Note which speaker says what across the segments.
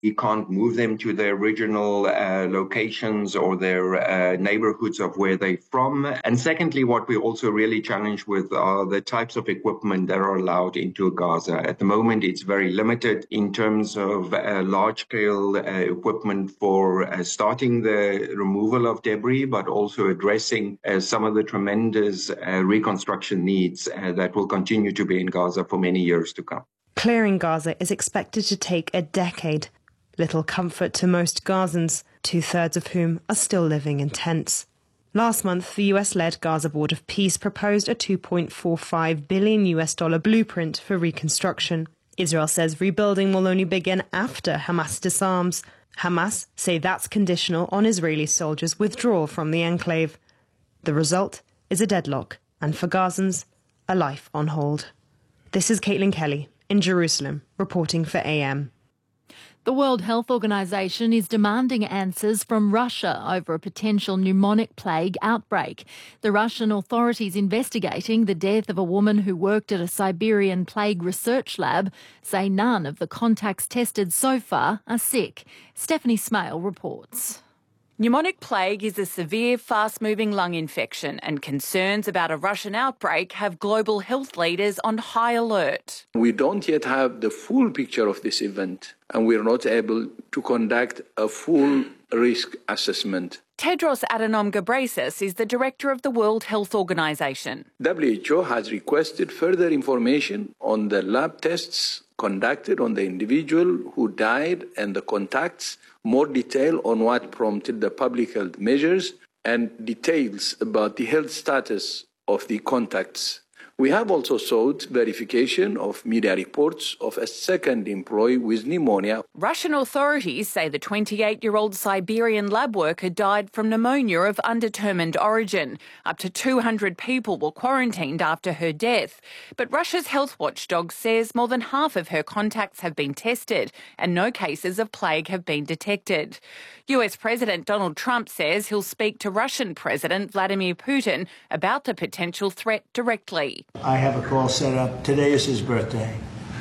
Speaker 1: He can't move them to their original locations or their neighborhoods of where they're from. And secondly, what we're also really challenged with are the types of equipment that are allowed into Gaza. At the moment, it's very limited in terms of large-scale equipment for starting the removal of debris, but also addressing some of the tremendous reconstruction needs that will continue to be in Gaza for many years to come.
Speaker 2: Clearing Gaza is expected to take a decade. Little comfort to most Gazans, 2/3 of whom are still living in tents. Last month, the US-led Gaza Board of Peace proposed a $2.45 billion blueprint for reconstruction. Israel says rebuilding will only begin after Hamas disarms. Hamas say that's conditional on Israeli soldiers' withdrawal from the enclave. The result is a deadlock, and for Gazans, a life on hold. This is Caitlin Kelly in Jerusalem, reporting for AM.
Speaker 3: The World Health Organization is demanding answers from Russia over a potential pneumonic plague outbreak. The Russian authorities investigating the death of a woman who worked at a Siberian plague research lab say none of the contacts tested so far are sick. Stephanie Smale reports.
Speaker 4: Pneumonic plague is a severe, fast-moving lung infection, and concerns about a Russian outbreak have global health leaders on high alert.
Speaker 5: We don't yet have the full picture of this event, and we're not able to conduct a full risk assessment.
Speaker 4: Tedros Adhanom Ghebreyesus is the director of the World Health Organization.
Speaker 5: WHO has requested further information on the lab tests conducted on the individual who died and the contacts, more detail on what prompted the public health measures, and details about the health status of the contacts. We have also sought verification of media reports of a second employee with pneumonia.
Speaker 4: Russian authorities say the 28-year-old Siberian lab worker died from pneumonia of undetermined origin. Up to 200 people were quarantined after her death. But Russia's health watchdog says more than half of her contacts have been tested and no cases of plague have been detected. US President Donald Trump says he'll speak to Russian President Vladimir Putin about the potential threat directly.
Speaker 6: I have a call set up. Today is his birthday.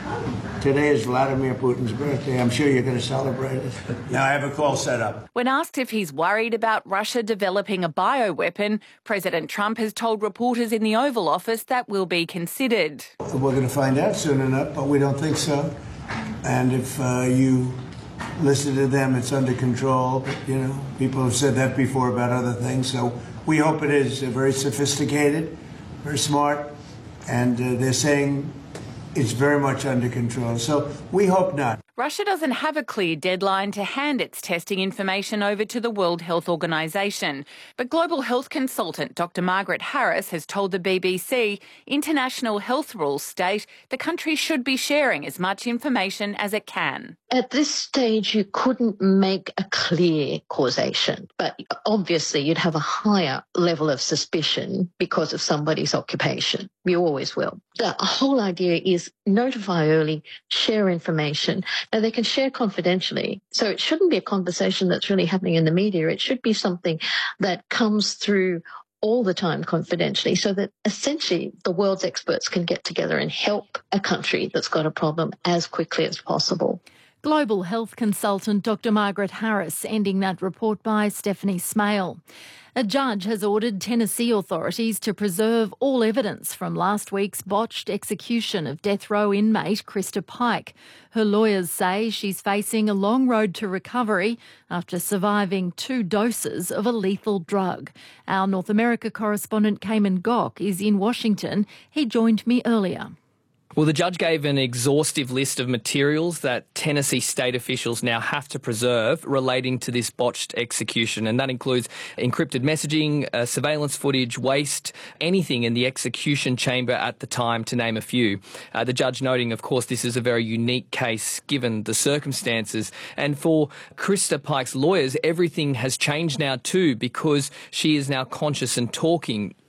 Speaker 6: Today is Vladimir Putin's birthday. I'm sure you're going to celebrate it. Now I have a call set up.
Speaker 4: When asked if he's worried about Russia developing a bioweapon, President Trump has told reporters in the Oval Office that will be considered.
Speaker 6: We're going to find out soon enough, but we don't think so. And if you listen to them, it's under control. But, you know, people have said that before about other things. So we hope it is very sophisticated, very smart, and they're saying it's very much under control. So we hope not.
Speaker 4: Russia doesn't have a clear deadline to hand its testing information over to the World Health Organization. But global health consultant Dr. Margaret Harris has told the BBC international health rules state the country should be sharing as much information as it can.
Speaker 7: At this stage, you couldn't make a clear causation, but obviously you'd have a higher level of suspicion because of somebody's occupation. You always will. The whole idea is notify early, share information. Now, they can share confidentially, so it shouldn't be a conversation that's really happening in the media. It should be something that comes through all the time confidentially, so that essentially the world's experts can get together and help a country that's got a problem as quickly as possible.
Speaker 3: Global health consultant Dr. Margaret Harris, ending that report by Stephanie Smale. A judge has ordered Tennessee authorities to preserve all evidence from last week's botched execution of death row inmate Krista Pike. Her lawyers say she's facing a long road to recovery after surviving 2 doses of a lethal drug. Our North America correspondent Cayman Gok is in Washington. He joined me earlier.
Speaker 8: Well, the judge gave an exhaustive list of materials that Tennessee state officials now have to preserve relating to this botched execution, and that includes encrypted messaging, surveillance footage, waste, anything in the execution chamber at the time, to name a few. The judge noting, of course, this is a very unique case given the circumstances. And for Krista Pike's lawyers, everything has changed now too, because she is now conscious and talking.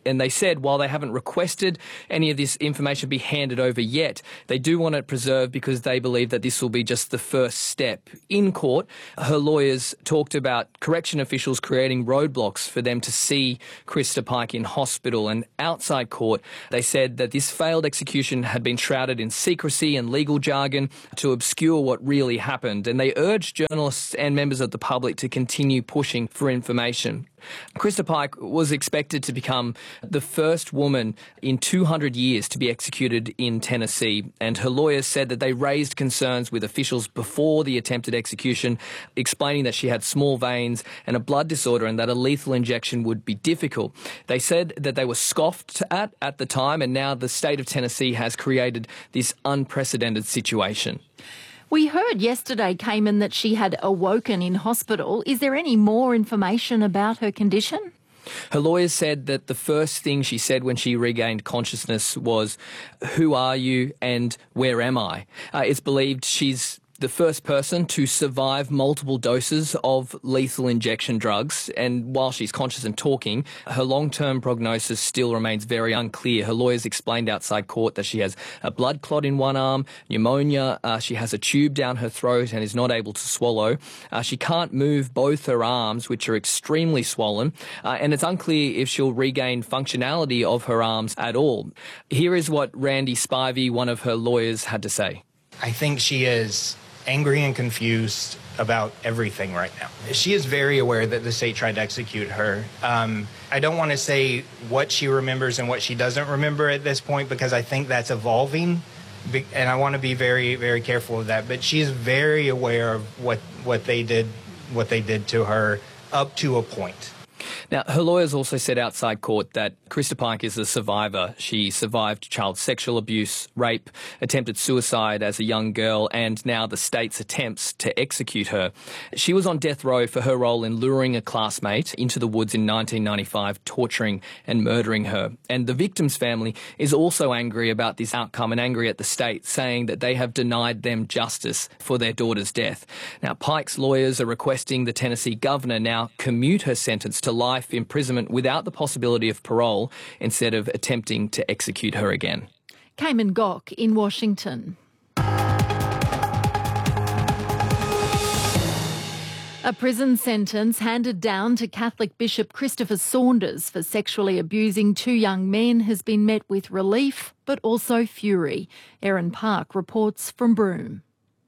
Speaker 8: And they said while they haven't requested any of this information be handed over yet, they do want it preserved because they believe that this will be just the first step. In court, her lawyers talked about correction officials creating roadblocks for them to see Krista Pike in hospital. And outside court, they said that this failed execution had been shrouded in secrecy and legal jargon to obscure what really happened. And they urged journalists and members of the public to continue pushing for information. Krista Pike was expected to become the first woman in 200 years to be executed in Tennessee, and her lawyers said that they raised concerns with officials before the attempted execution, explaining that she had small veins and a blood disorder and that a lethal injection would be difficult. They said that they were scoffed at the time, and now the state of Tennessee has created this unprecedented situation.
Speaker 3: We heard yesterday, Cayman, that she had awoken in hospital. Is there any more information about her condition?
Speaker 8: Her lawyers said that the first thing she said when she regained consciousness was, "Who are you and where am I?" It's believed she's the first person to survive multiple doses of lethal injection drugs. And while she's conscious and talking, her long-term prognosis still remains very unclear. Her lawyers explained outside court that she has a blood clot in one arm, pneumonia, she has a tube down her throat and is not able to swallow. She can't move both her arms, which are extremely swollen, and it's unclear if she'll regain functionality of her arms at all. Here is what Randy Spivey, one of her lawyers, had to say.
Speaker 9: I think she is angry and confused about everything right now. She is very aware that the state tried to execute her. I don't want to say what she remembers and what she doesn't remember at this point because I think that's evolving, and I want to be very, very careful of that. But she is very aware of what they did to her up to a point.
Speaker 8: Now, her lawyers also said outside court that Krista Pike is a survivor. She survived child sexual abuse, rape, attempted suicide as a young girl, and now the state's attempts to execute her. She was on death row for her role in luring a classmate into the woods in 1995, torturing and murdering her. And the victim's family is also angry about this outcome and angry at the state, saying that they have denied them justice for their daughter's death. Now, Pike's lawyers are requesting the Tennessee governor now commute her sentence to life imprisonment without the possibility of parole instead of attempting to execute her again.
Speaker 3: Cayman Gok in Washington. A prison sentence handed down to Catholic Bishop Christopher Saunders for sexually abusing two young men has been met with relief but also fury. Erin Park reports from Broome.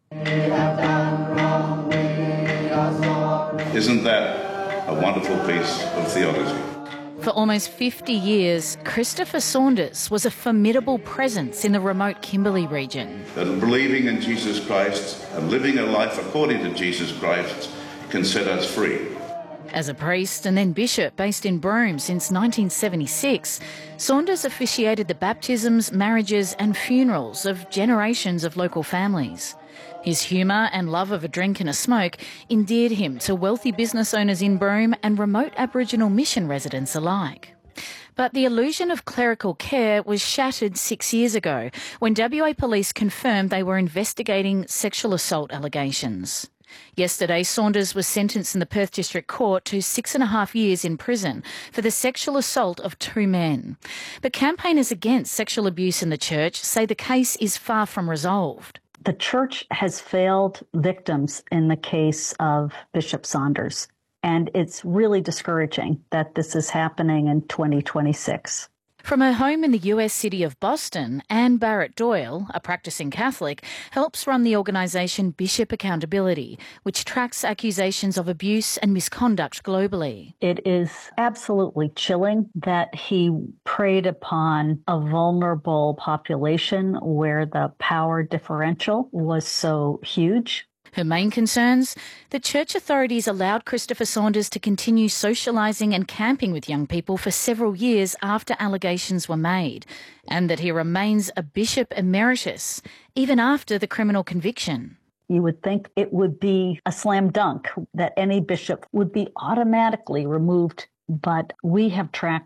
Speaker 10: Isn't that a wonderful piece of theology?
Speaker 11: For almost 50 years, Christopher Saunders was a formidable presence in the remote Kimberley region.
Speaker 10: That believing in Jesus Christ and living a life according to Jesus Christ can set us free.
Speaker 11: As a priest and then bishop based in Broome since 1976, Saunders officiated the baptisms, marriages and funerals of generations of local families. His humour and love of a drink and a smoke endeared him to wealthy business owners in Broome and remote Aboriginal mission residents alike. But the illusion of clerical care was shattered 6 years ago when WA Police confirmed they were investigating sexual assault allegations. Yesterday, Saunders was sentenced in the Perth District Court to 6.5 years in prison for the sexual assault of two men. But campaigners against sexual abuse in the church say the case is far from resolved.
Speaker 12: The church has failed victims in the case of Bishop Saunders, and it's really discouraging that this is happening in 2026.
Speaker 11: From her home in the US city of Boston, Anne Barrett Doyle, a practicing Catholic, helps run the organisation Bishop Accountability, which tracks accusations of abuse and misconduct globally.
Speaker 12: It is absolutely chilling that he preyed upon a vulnerable population where the power differential was so huge.
Speaker 11: Her main concerns? The church authorities allowed Christopher Saunders to continue socialising and camping with young people for several years after allegations were made, and that he remains a bishop emeritus, even after the criminal conviction.
Speaker 12: You would think it would be a slam dunk that any bishop would be automatically removed, but we have tracked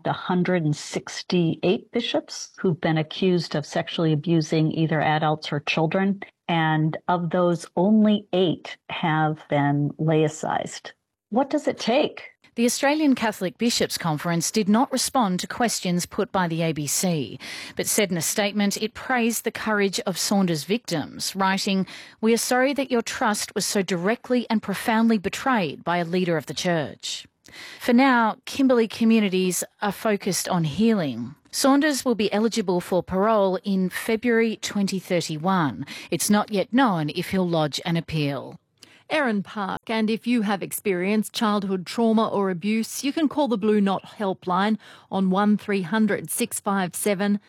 Speaker 12: 168 bishops who've been accused of sexually abusing either adults or children. And of those, only 8 have been laicized. What does it take?
Speaker 11: The Australian Catholic Bishops' Conference did not respond to questions put by the ABC, but said in a statement it praised the courage of Saunders victims, writing, "We are sorry that your trust was so directly and profoundly betrayed by a leader of the Church." For now, Kimberley communities are focused on healing. Saunders will be eligible for parole in February 2031. It's not yet known if he'll lodge an appeal.
Speaker 3: Erin Park, and if you have experienced childhood trauma or abuse, you can call the Blue Knot helpline on 1300 657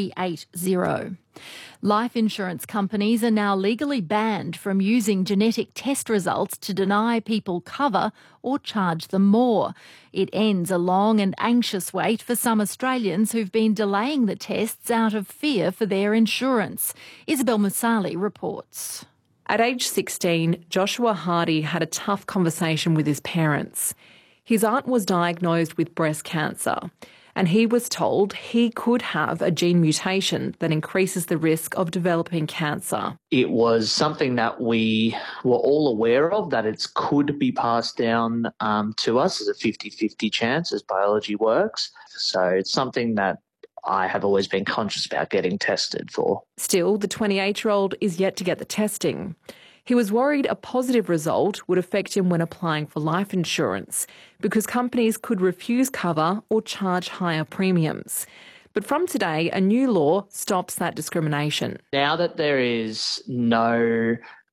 Speaker 3: 380. Life insurance companies are now legally banned from using genetic test results to deny people cover or charge them more. It ends a long and anxious wait for some Australians who've been delaying the tests out of fear for their insurance. Isabel Musali reports.
Speaker 13: At age 16, Joshua Hardy had a tough conversation with his parents. His aunt was diagnosed with breast cancer, and he was told he could have a gene mutation that increases the risk of developing cancer.
Speaker 14: It was something that we were all aware of, that it could be passed down to us as a 50-50 chance as biology works. So it's something that I have always been conscious about getting tested for.
Speaker 13: Still, the 28-year-old is yet to get the testing. He was worried a positive result would affect him when applying for life insurance because companies could refuse cover or charge higher premiums. But from today, a new law stops that discrimination.
Speaker 14: Now that there is no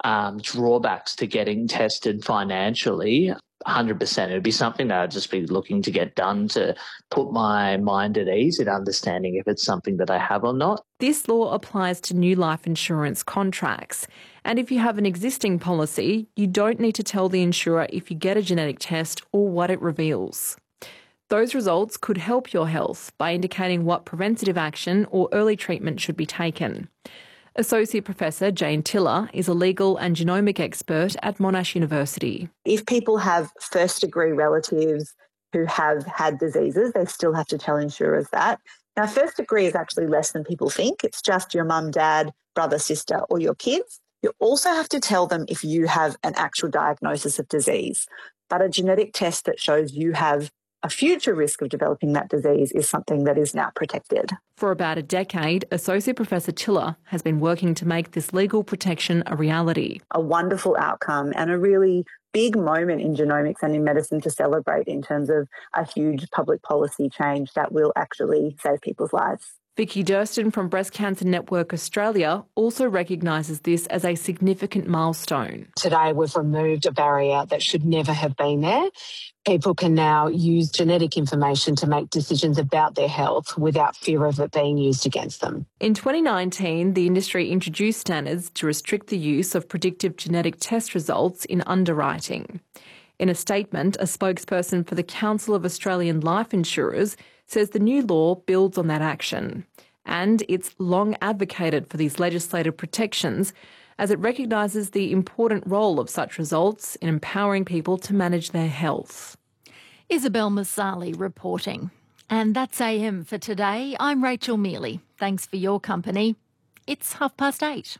Speaker 14: drawbacks to getting tested financially, 100%. It would be something that I'd just be looking to get done to put my mind at ease in understanding if it's something that I have or not.
Speaker 13: This law applies to new life insurance contracts. And if you have an existing policy, you don't need to tell the insurer if you get a genetic test or what it reveals. Those results could help your health by indicating what preventative action or early treatment should be taken. Associate Professor Jane Tiller is a legal and genomic expert at Monash University.
Speaker 15: If people have first-degree relatives who have had diseases, they still have to tell insurers that. Now, first degree is actually less than people think. It's just your mum, dad, brother, sister, or your kids. You also have to tell them if you have an actual diagnosis of disease. But a genetic test that shows you have a future risk of developing that disease is something that is now protected.
Speaker 13: For about a decade, Associate Professor Tiller has been working to make this legal protection a reality.
Speaker 15: A wonderful outcome and a really big moment in genomics and in medicine to celebrate in terms of a huge public policy change that will actually save people's lives.
Speaker 13: Vicky Durston from Breast Cancer Network Australia also recognises this as a significant milestone.
Speaker 16: Today we've removed a barrier that should never have been there. People can now use genetic information to make decisions about their health without fear of it being used against them.
Speaker 13: In 2019, the industry introduced standards to restrict the use of predictive genetic test results in underwriting. In a statement, a spokesperson for the Council of Australian Life Insurers says the new law builds on that action, and it's long advocated for these legislative protections as it recognises the important role of such results in empowering people to manage their health.
Speaker 3: Isabel Musali reporting. And that's AM for today. I'm Rachel Mealy. Thanks for your company. It's 8:30.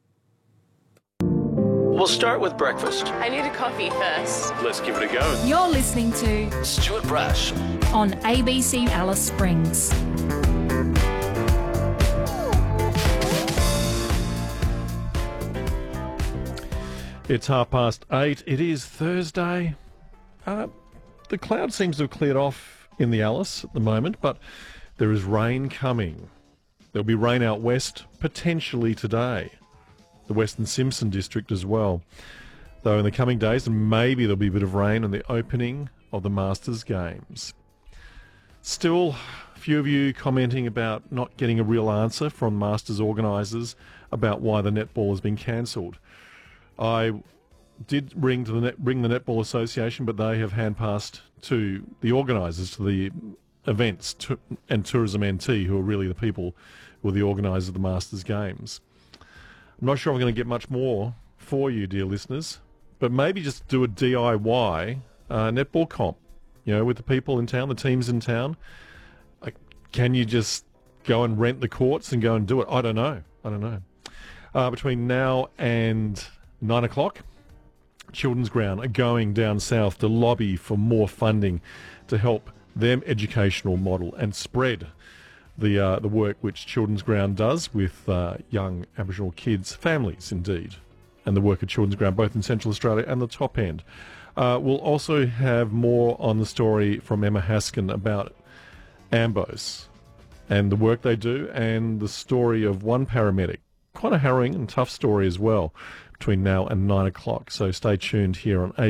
Speaker 17: We'll start with breakfast.
Speaker 18: I need a coffee first.
Speaker 17: Let's give it a go.
Speaker 3: You're listening to
Speaker 17: Stuart Brash
Speaker 11: on ABC Alice Springs.
Speaker 19: It's 8:30. It is Thursday. The cloud seems to have cleared off in the Alice at the moment, but there is rain coming. There'll be rain out west, potentially today. The Western Simpson district as well. Though in the coming days, maybe there'll be a bit of rain on the opening of the Masters games. Still, a few of you commenting about not getting a real answer from Masters organisers about why the netball has been cancelled. I did ring the Netball Association, but they have hand-passed to the organisers, to the events, and Tourism NT, who are really the people who are the organisers of the Masters games. I'm not sure I'm going to get much more for you, dear listeners, but maybe just do a DIY netball comp, with the people in town, the teams in town. Can you just go and rent the courts and go and do it? I don't know. Between now and 9 o'clock, Children's Ground are going down south to lobby for more funding to help their educational model and spread the work which Children's Ground does with young Aboriginal kids, families indeed, and the work of Children's Ground both in Central Australia and the top end. We'll also have more on the story from Emma Haskin about Ambos and the work they do, and the story of one paramedic. Quite a harrowing and tough story as well, between now and 9 o'clock. So stay tuned here on